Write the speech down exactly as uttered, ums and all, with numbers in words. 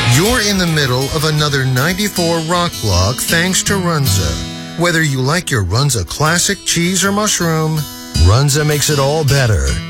You're in the middle of another ninety-four rock block thanks to Runza. Whether you like your Runza classic cheese or mushroom, Runza makes it all better.